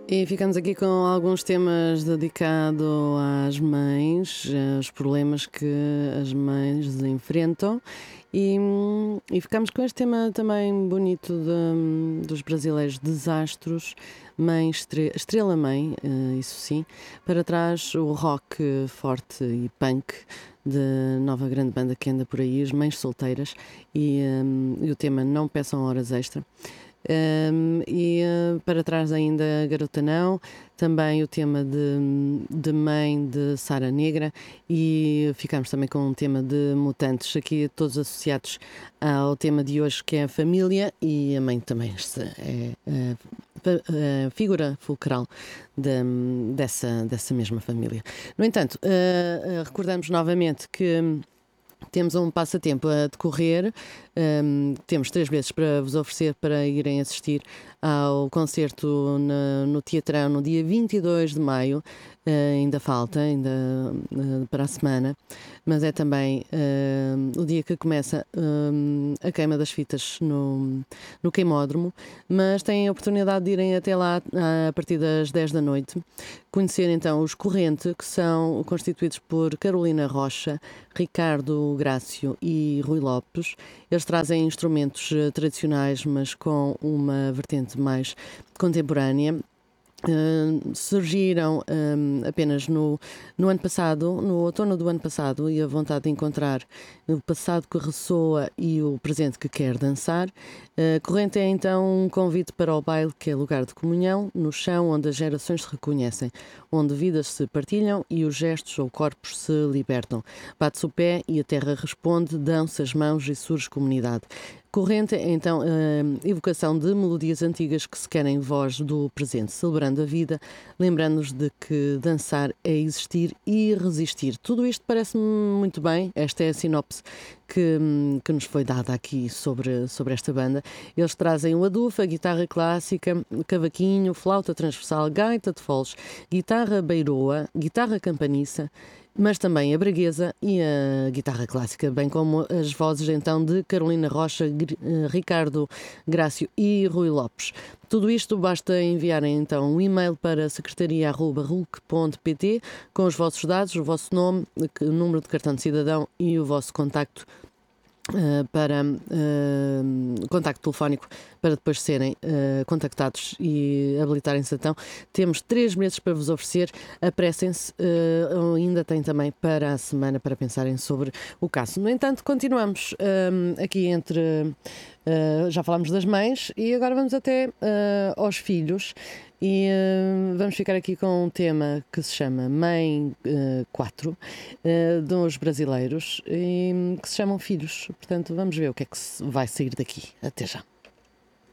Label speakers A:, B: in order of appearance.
A: E ficamos aqui com alguns temas dedicados às mães, os problemas que as mães enfrentam e ficamos com este tema também bonito dos brasileiros, desastros, mãe, estrela mãe, isso sim, para trás o rock forte e punk de nova grande banda que anda por aí, as mães solteiras e o tema Não Peçam Horas Extra. Para trás ainda Garota Não, também o tema de Mãe de Sara Negra e ficamos também com um tema de Mutantes, aqui todos associados ao tema de hoje que é a família e a mãe também é a figura fulcral dessa mesma família. No entanto, recordamos novamente que temos um passatempo a decorrer, temos 3 vezes para vos oferecer para irem assistir ao concerto no Teatrão no dia 22 de maio, ainda falta, para a semana, mas é também o dia que começa a queima das fitas no queimódromo, mas têm a oportunidade de irem até lá a partir das 10 da noite, conhecer então os Corrente, que são constituídos por Carolina Rocha, Ricardo Grácio e Rui Lopes. Eles trazem instrumentos tradicionais, mas com uma vertente mais contemporânea. Surgiram apenas no ano passado, no outono do ano passado, e a vontade de encontrar o passado que ressoa e o presente que quer dançar. Corrente é então um convite para o baile, que é lugar de comunhão, no chão onde as gerações se reconhecem, onde vidas se partilham e os gestos ou corpos se libertam. Bate-se o pé e a terra responde, dão-se as mãos e surge comunidade. Corrente é então a evocação de melodias antigas que se querem voz do presente, celebrando a vida, lembrando-nos de que dançar é existir e resistir. Tudo isto parece-me muito bem, esta é a sinopse que nos foi dada aqui sobre esta banda. Eles trazem o adufa, guitarra clássica, cavaquinho, flauta transversal, gaita de foles, guitarra beiroa, guitarra campaniça, mas também a braguesa e a guitarra clássica, bem como as vozes então de Carolina Rocha, Ricardo Grácio e Rui Lopes. Tudo isto basta enviarem então um e-mail para secretaria@rulc.pt com os vossos dados, o vosso nome, o número de cartão de cidadão e o vosso contacto para contacto telefónico para depois serem contactados e habilitarem-se. Então temos 3 meses para vos oferecer, apressem-se, ainda tem também para a semana para pensarem sobre o caso. No entanto, continuamos aqui já falámos das mães e agora vamos até aos filhos. E vamos ficar aqui com um tema que se chama Mãe 4, dos brasileiros, e que se chamam Filhos. Portanto, vamos ver o que é que vai sair daqui. Até já.